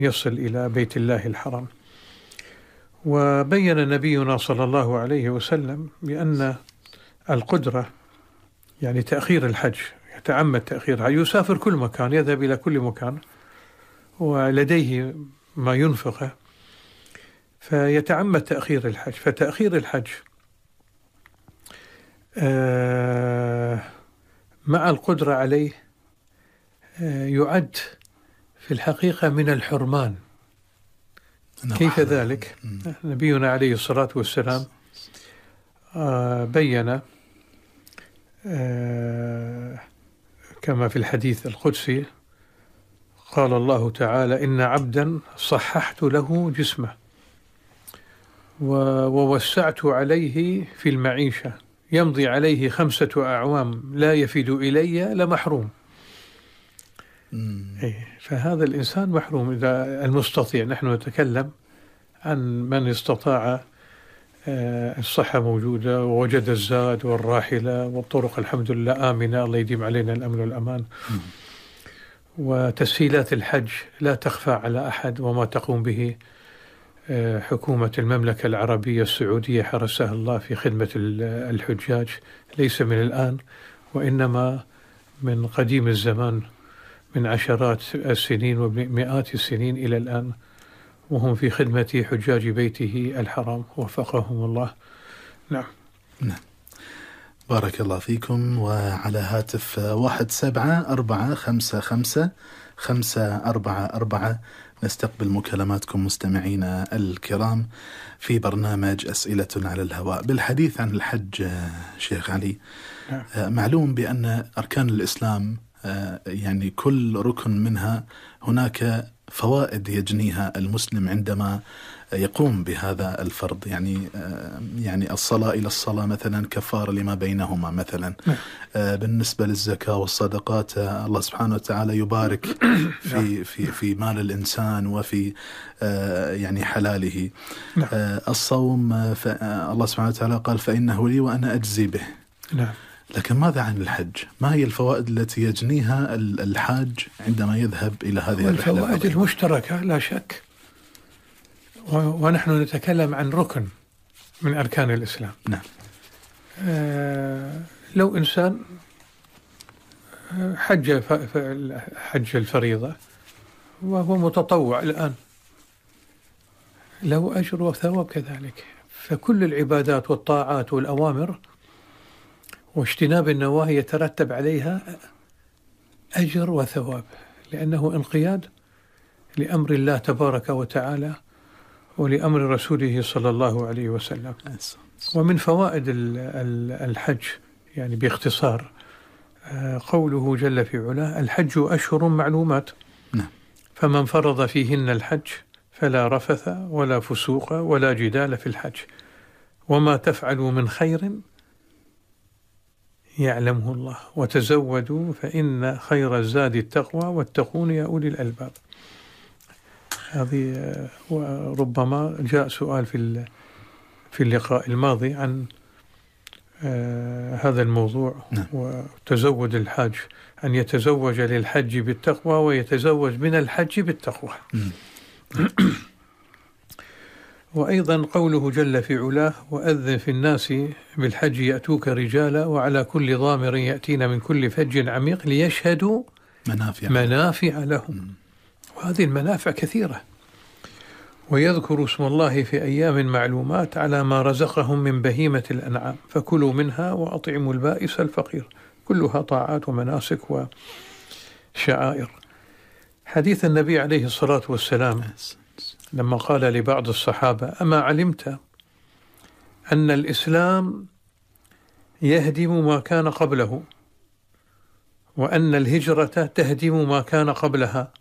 يصل إلى بيت الله الحرام. وبين نبينا صلى الله عليه وسلم بأن القدرة يعني تأخير الحج، يتعمد تأخيرها، يسافر كل مكان، يذهب إلى كل مكان ولديه ما ينفقه، فيتعمد تأخير الحج. فتأخير الحج مع القدرة عليه يعد في الحقيقة من الحرمان. كيف ذلك؟ نبينا عليه الصلاة والسلام بين كما في الحديث القدسي، قال الله تعالى: إن عبدا صححت له جسمه ووسعت عليه في المعيشة، يمضي عليه 5 أعوام لا يفد إلي لمحروم. فهذا الإنسان محروم. إذا المستطيع، نحن نتكلم عن من استطاع، الصحة موجودة ووجد الزاد والراحلة والطرق الحمد لله آمنة، الله يديم علينا الأمن والأمان، وتسهيلات الحج لا تخفى على أحد، وما تقوم به حكومة المملكة العربية السعودية حرسها الله في خدمة الحجاج ليس من الآن، وإنما من قديم الزمان، من عشرات السنين ومئات السنين إلى الآن، وهم في خدمة حجاج بيته الحرام وفقهم الله. نعم. بارك الله فيكم. وعلى هاتف 1745554544 نستقبل مكالماتكم مستمعينا الكرام في برنامج أسئلة على الهواء. بالحديث عن الحج شيخ علي، معلوم بأن أركان الإسلام يعني كل ركن منها هناك فوائد يجنيها المسلم عندما يقوم بهذا الفرض، يعني الصلاة إلى الصلاة مثلا كفارة لما بينهما مثلا. بالنسبة للزكاة والصدقات، الله سبحانه وتعالى يبارك في مال الإنسان وفي يعني حلاله. الصوم الله سبحانه وتعالى قال: فإنه لي وأنا أجزي به. لكن ماذا عن الحج؟ ما هي الفوائد التي يجنيها الحاج عندما يذهب إلى هذه الرحلة؟ الفوائد المشتركة لا شك، ونحن نتكلم عن ركن من أركان الإسلام. نعم. لو إنسان حج الفريضة وهو متطوع الآن، له أجر وثواب كذلك. فكل العبادات والطاعات والأوامر واجتناب النواهي يترتب عليها أجر وثواب، لأنه انقياد لأمر الله تبارك وتعالى ولأمر رسوله صلى الله عليه وسلم. ومن فوائد الحج يعني باختصار قوله جل في علاه: الحج أشهر معلومات، فمن فرض فيهن الحج فلا رفث ولا فسوق ولا جدال في الحج، وما تفعلوا من خير يعلمه الله، وتزودوا فإن خير الزاد التقوى واتقون يا أولي الألباب. هذه وربما جاء سؤال في اللقاء الماضي عن هذا الموضوع. وتزود الحاج أن يتزوج للحج بالتقوى ويتزوج من الحج بالتقوى. وأيضا قوله جل في علاه: وأذن في الناس بالحج يأتوك رجالا وعلى كل ضامر يأتين من كل فج عميق ليشهدوا منافع لهم. وهذه المنافع كثيرة. ويذكر اسم الله في أيام معلومات على ما رزقهم من بهيمة الأنعام فكلوا منها وأطعموا البائس الفقير. كلها طاعات ومناسك وشعائر. حديث النبي عليه الصلاة والسلام لما قال لبعض الصحابة: أما علمت أن الإسلام يهدم ما كان قبله، وأن الهجرة تهدم ما كان قبلها،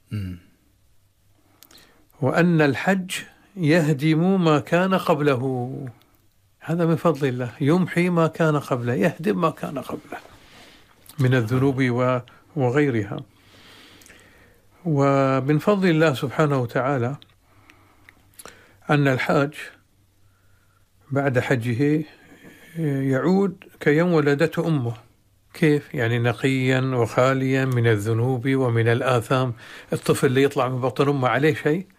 وأن الحج يهدم ما كان قبله. هذا من فضل الله، يمحي ما كان قبله، يهدم ما كان قبله من الذنوب وغيرها. ومن فضل الله سبحانه وتعالى أن الحاج بعد حجه يعود كيوم ولدته أمه، كيف يعني نقيا وخاليا من الذنوب ومن الآثام؟ الطفل اللي يطلع من بطن أمه عليه شيء؟